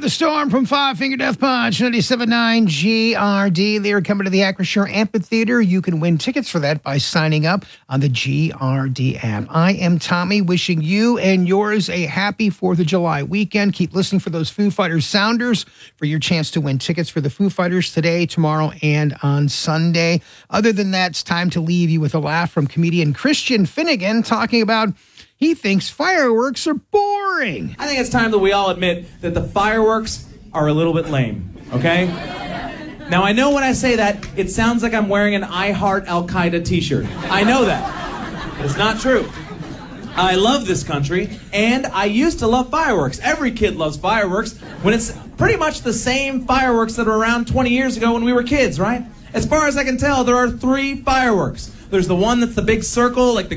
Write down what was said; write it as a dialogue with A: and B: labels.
A: the Storm from Five Finger Death Punch, 97.9 GRD. They're coming to the Acrisure Amphitheater. You can win tickets for that by signing up on the GRD app. I am Tommy, wishing you and yours a happy 4th of July weekend. Keep listening for those Foo Fighters sounders for your chance to win tickets for the Foo Fighters today, tomorrow, and on Sunday. Other than that, it's time to leave you with a laugh from comedian Christian Finnegan talking about he thinks fireworks are boring.
B: I think it's time that we all admit that the fireworks are a little bit lame, okay? Now, I know when I say that, it sounds like I'm wearing an I Heart Al-Qaeda t-shirt. I know that. But it's not true. I love this country, and I used to love fireworks. Every kid loves fireworks when it's pretty much the same fireworks that were around 20 years ago when we were kids, right? As far as I can tell, there are 3 fireworks. There's the one that's the big circle, like the